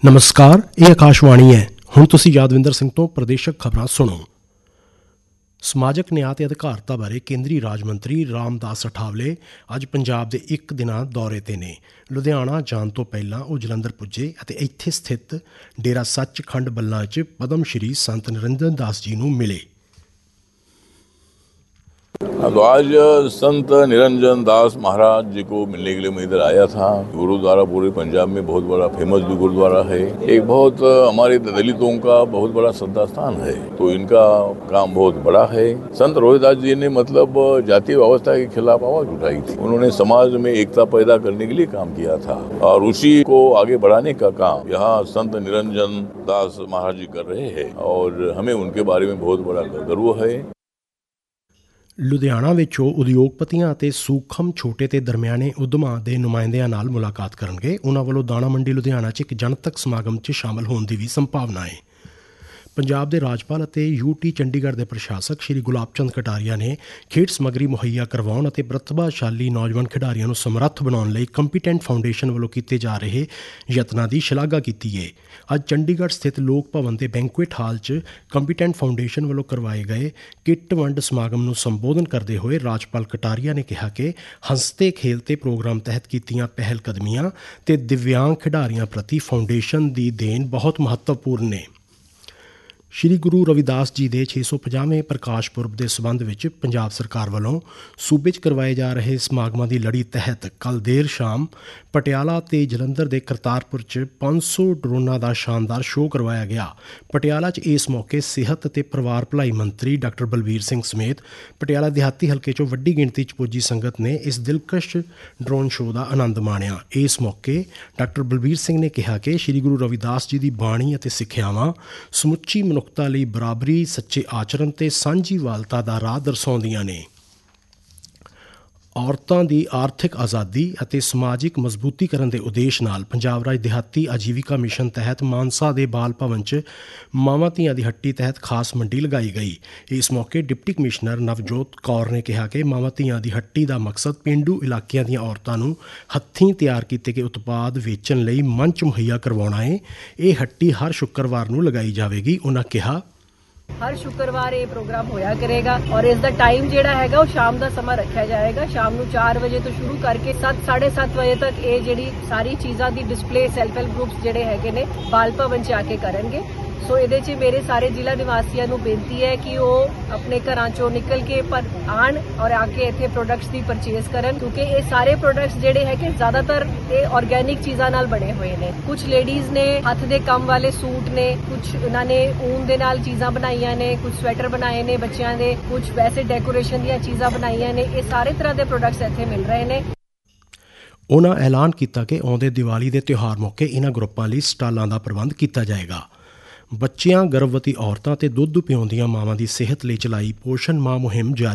ਨਮਸਕਾਰ, ਇਹ ਆਕਾਸ਼ਵਾਣੀ ਹੈ। ਹੁਣ ਤੁਸੀਂ ਯਾਦਵਿੰਦਰ ਸਿੰਘ ਤੋਂ ਪ੍ਰਦੇਸ਼ਕ ਖਬਰਾਂ ਸੁਣੋ। ਸਮਾਜਿਕ ਨਿਆਂ ਤੇ ਅਧਿਕਾਰਤਾ ਬਾਰੇ ਕੇਂਦਰੀ ਰਾਜ ਮੰਤਰੀ ਰਾਮਦਾਸ ਅਠਾਵਲੇ ਅੱਜ ਪੰਜਾਬ ਦੇ ਇੱਕ ਦਿਨਾਂ ਦੌਰੇ ਤੇ ਨੇ। ਲੁਧਿਆਣਾ ਜਾਣ ਤੋਂ ਪਹਿਲਾਂ ਉਹ ਜਲੰਧਰ ਪੁੱਜੇ ਅਤੇ ਇੱਥੇ ਸਥਿਤ ਡੇਰਾ ਸੱਚਖੰਡ ਬੱਲਾ 'ਚ ਪਦਮ ਸ਼੍ਰੀ ਸੰਤ ਨਿਰੰਜਨ दास जी ਨੂੰ मिले। तो आज संत निरंजन दास महाराज जी को मिलने के लिए मैं इधर आया था। गुरुद्वारा पूरे पंजाब में बहुत बड़ा फेमस भी गुरुद्वारा है, एक बहुत हमारे दलितों का बहुत बड़ा श्रद्धा स्थान है, तो इनका काम बहुत बड़ा है। संत रोहिदास जी ने मतलब जातीय व्यवस्था के खिलाफ आवाज उठाई थी, उन्होंने समाज में एकता पैदा करने के लिए काम किया था और उसी को आगे बढ़ाने का काम यहाँ संत निरंजन दास महाराज जी कर रहे हैं और हमें उनके बारे में बहुत बड़ा गर्व है। ਲੁਧਿਆਣਾ ਵਿੱਚ ਉਹ ਉਦਯੋਗਪਤੀਆਂ ਅਤੇ ਸੂਖਮ ਛੋਟੇ ਤੇ ਦਰਮਿਆਨੇ ਉਦਮਾਂ ਦੇ ਨੁਮਾਇੰਦਿਆਂ ਨਾਲ ਮੁਲਾਕਾਤ ਕਰਨਗੇ। ਉਹਨਾਂ ਵੱਲੋਂ ਦਾਣਾ ਮੰਡੀ ਲੁਧਿਆਣਾ 'ਚ ਇੱਕ ਜਨਤਕ ਸਮਾਗਮ 'ਚ ਸ਼ਾਮਲ ਹੋਣ ਦੀ ਵੀ ਸੰਭਾਵਨਾ ਹੈ। ਪੰਜਾਬ ਦੇ ਰਾਜਪਾਲ ਅਤੇ UT ਚੰਡੀਗੜ੍ਹ ਦੇ ਪ੍ਰਸ਼ਾਸਕ ਸ਼੍ਰੀ ਗੁਲਾਬ ਚੰਦ ਕਟਾਰੀਆ ਨੇ ਖੇਡ ਸਮੱਗਰੀ ਮੁਹੱਈਆ ਕਰਵਾਉਣ ਅਤੇ ਪ੍ਰਤਿਭਾਸ਼ਾਲੀ ਨੌਜਵਾਨ ਖਿਡਾਰੀਆਂ ਨੂੰ ਸਮਰੱਥ ਬਣਾਉਣ ਲਈ ਕੰਪੀਟੈਂਟ ਫਾਊਂਡੇਸ਼ਨ ਵੱਲੋਂ ਕੀਤੇ ਜਾ ਰਹੇ ਯਤਨਾਂ ਦੀ ਸ਼ਲਾਘਾ ਕੀਤੀ ਹੈ। ਅੱਜ ਚੰਡੀਗੜ੍ਹ ਸਥਿਤ ਲੋਕ ਭਵਨ ਦੇ ਬੈਂਕੁਏਟ ਹਾਲ 'ਚ ਕੰਪੀਟੈਂਟ ਫਾਊਂਡੇਸ਼ਨ ਵੱਲੋਂ ਕਰਵਾਏ ਗਏ ਕਿੱਟ ਵੰਡ ਸਮਾਗਮ ਨੂੰ ਸੰਬੋਧਨ ਕਰਦੇ ਹੋਏ ਰਾਜਪਾਲ ਕਟਾਰੀਆ ਨੇ ਕਿਹਾ ਕਿ ਹੰਸਤੇ ਖੇਲਤੇ ਪ੍ਰੋਗਰਾਮ ਤਹਿਤ ਕੀਤੀਆਂ ਪਹਿਲ ਕਦਮੀਆਂ ਤੇ ਦਿਵਿਆਂਗ ਖਿਡਾਰੀਆਂ ਪ੍ਰਤੀ ਫਾਊਂਡੇਸ਼ਨ ਦੀ ਦੇਣ ਬਹੁਤ ਮਹੱਤਵਪੂਰਨ ਨੇ। ਸ਼੍ਰੀ ਗੁਰੂ ਰਵਿਦਾਸ ਜੀ ਦੇ 650ਵੇਂ ਪ੍ਰਕਾਸ਼ ਪੁਰਬ ਦੇ ਸਬੰਧ ਵਿੱਚ ਪੰਜਾਬ ਸਰਕਾਰ ਵੱਲੋਂ ਸੂਬੇ 'ਚ ਕਰਵਾਏ ਜਾ ਰਹੇ ਸਮਾਗਮਾਂ ਦੀ ਲੜੀ ਤਹਿਤ ਕੱਲ੍ਹ ਦੇਰ ਸ਼ਾਮ ਪਟਿਆਲਾ ਤੇ ਜਲੰਧਰ ਦੇ ਕਰਤਾਰਪੁਰ 'ਚ 500 ਡਰੋਨਾਂ ਦਾ ਸ਼ਾਨਦਾਰ ਸ਼ੋਅ ਕਰਵਾਇਆ ਗਿਆ। ਪਟਿਆਲਾ 'ਚ ਇਸ ਮੌਕੇ ਸਿਹਤ ਅਤੇ ਪਰਿਵਾਰ ਭਲਾਈ ਮੰਤਰੀ ਡਾਕਟਰ ਬਲਬੀਰ ਸਿੰਘ ਸਮੇਤ ਪਟਿਆਲਾ ਦਿਹਾਤੀ ਹਲਕੇ 'ਚੋਂ ਵੱਡੀ ਗਿਣਤੀ 'ਚ ਪੁੱਜੀ ਸੰਗਤ ਨੇ ਇਸ ਦਿਲਕਸ਼ ਡਰੋਨ ਸ਼ੋਅ ਦਾ ਆਨੰਦ ਮਾਣਿਆ। ਇਸ ਮੌਕੇ ਡਾਕਟਰ ਬਲਬੀਰ ਸਿੰਘ ਨੇ ਕਿਹਾ ਕਿ ਸ਼੍ਰੀ ਗੁਰੂ ਰਵਿਦਾਸ ਜੀ ਦੀ ਬਾਣੀ ਅਤੇ ਸਿੱਖਿਆਵਾਂ ਸਮੁੱਚੀ ਮਨੁੱਖਤਾ ਲਈ ਬਰਾਬਰੀ, ਸੱਚੇ ਆਚਰਣ ਤੇ ਸਾਂਝੀਵਾਲਤਾ ਦਾ ਰਾਹ ਦਰਸਾਉਂਦੀਆਂ ਨੇ। ਔਰਤਾਂ ਦੀ ਆਰਥਿਕ ਆਜ਼ਾਦੀ ਅਤੇ ਸਮਾਜਿਕ ਮਜ਼ਬੂਤੀਕਰਨ ਦੇ ਉਦੇਸ਼ ਨਾਲ ਪੰਜਾਬ ਰਾਜ ਦਿਹਾਤੀ ਆਜੀਵਿਕਾ ਮਿਸ਼ਨ ਤਹਿਤ ਮਾਨਸਾ ਦੇ ਬਾਲ ਭਵਨ 'ਚ ਮਾਵਾਂ ਧੀਆਂ ਦੀ ਹੱਟੀ ਤਹਿਤ ਖਾਸ ਮੰਡੀ ਲਗਾਈ ਗਈ। ਇਸ ਮੌਕੇ ਡਿਪਟੀ ਕਮਿਸ਼ਨਰ ਨਵਜੋਤ ਕੌਰ ਨੇ ਕਿਹਾ ਕਿ ਮਾਵਾਂ ਧੀਆਂ ਦੀ ਹੱਟੀ ਦਾ ਮਕਸਦ ਪੇਂਡੂ ਇਲਾਕਿਆਂ ਦੀਆਂ ਔਰਤਾਂ ਨੂੰ ਹੱਥੀਂ ਤਿਆਰ ਕੀਤੇ ਗਏ ਉਤਪਾਦ ਵੇਚਣ ਲਈ ਮੰਚ ਮੁਹੱਈਆ ਕਰਵਾਉਣਾ ਹੈ। ਇਹ ਹੱਟੀ ਹਰ ਸ਼ੁੱਕਰਵਾਰ ਨੂੰ ਲਗਾਈ ਜਾਵੇਗੀ। ਉਹਨਾਂ ਕਿਹਾ ਹਰ ਸ਼ੁੱਕਰਵਾਰ ਇਹ ਪ੍ਰੋਗਰਾਮ ਹੋਇਆ ਕਰੇਗਾ ਔਰ ਇਸ ਦਾ ਟਾਈਮ ਜਿਹੜਾ ਹੈਗਾ ਉਹ ਸ਼ਾਮ ਦਾ ਸਮਾਂ ਰੱਖਿਆ ਜਾਏਗਾ। ਸ਼ਾਮ ਨੂੰ 4 ਵਜੇ ਤੋਂ ਸ਼ੁਰੂ ਕਰਕੇ 7-7:30 ਵਜੇ ਤੱਕ ਇਹ ਜਿਹੜੀ ਸਾਰੀ ਚੀਜ਼ਾਂ ਦੀ ਡਿਸਪਲੇ ਸੈਲਫ ਹੈਲਪ ਗਰੁੱਪਸ ਜਿਹੜੇ ਹੈਗੇ ਨੇ ਬਾਲ ਭਵਨ 'ਚ ਆ ਕੇ ਕਰਨਗੇ। ਸੋ ਇਹਦੇ 'ਚ ਮੇਰੇ ਸਾਰੇ ਜ਼ਿਲ੍ਹਾ ਨਿਵਾਸੀਆਂ ਨੂੰ ਬੇਨਤੀ ਹੈ ਕਿ ਉਹ ਆਪਣੇ ਘਰਾਂ 'ਚੋਂ ਨਿਕਲ ਕੇ ਆਉਣ ਔਰ ਆ ਕੇ ਇੱਥੇ ਪ੍ਰੋਡਕਟਸ ਦੀ ਪਰਚੇਜ਼ ਕਰਨ, ਕਿਉਂਕਿ ਇਹ ਸਾਰੇ ਪ੍ਰੋਡਕਟਸ ਜਿਹੜੇ ਹੈਗੇ ਜ਼ਿਆਦਾਤਰ ਇਹ ਆਰਗੈਨਿਕ ਚੀਜ਼ਾਂ ਨਾਲ ਬਣੇ ਹੋਏ ਨੇ। ਕੁਝ ਲੇਡੀਜ਼ ਨੇ ਹੱਥ ਦੇ ਕੰਮ ਵਾਲੇ ਸੂਟ ਨੇ, ਕੁਝ ਉਹਨਾਂ ਨੇ ਊਨ ਦੇ ਨਾਲ ਚੀਜ਼ਾਂ ਬਣਾਈਆਂ ਨੇ, ਕੁਝ ਸਵੈਟਰ ਬਣਾਏ ਨੇ ਬੱਚਿਆਂ ਦੇ, ਕੁਝ ਵੈਸੇ ਡੈਕੋਰੇਸ਼ਨ ਦੀਆਂ ਚੀਜ਼ਾਂ ਬਣਾਈਆਂ ਨੇ। ਇਹ ਸਾਰੇ ਤਰ੍ਹਾਂ ਦੇ ਪ੍ਰੋਡਕਟਸ ਇੱਥੇ ਮਿਲ ਰਹੇ ਨੇ। ਉਹਨਾਂ ਐਲਾਨ ਕੀਤਾ ਕਿ ਆਉਂਦੇ ਦੀਵਾਲੀ ਦੇ ਤਿਉਹਾਰ ਮੌਕੇ ਇਹਨਾਂ ਗਰੁੱਪਾਂ ਲਈ ਸਟਾਲਾਂ ਦਾ ਪ੍ਰਬੰਧ ਕੀਤਾ ਜਾਏਗਾ। ਬੱਚਿਆਂ, ਗਰਭਵਤੀ ਔਰਤਾਂ ਤੇ ਦੁੱਧ ਪਿਆਉਂਦੀਆਂ ਮਾਵਾਂ ਦੀ ਸਿਹਤ ਲਈ ਚਲਾਈ ਪੋਸ਼ਣ ਮਾਹ ਮੁਹਿੰਮ ਜਾਰੀ